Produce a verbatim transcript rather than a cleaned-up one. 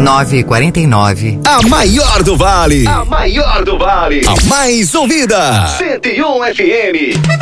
nove quatro nove. A maior do Vale. A maior do Vale. A mais ouvida. cento e um F M.